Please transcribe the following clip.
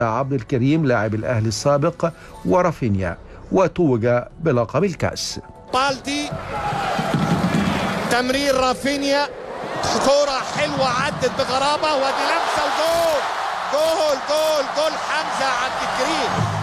عبد الكريم لاعب الأهلي السابق ورافينيا، وتوج بلقب الكأس. بالدي، تمرير رافينيا، كرة حلوة عدت بغرابة، ودي لمسة وجول. جول جول جول حمزة عبد الكريم.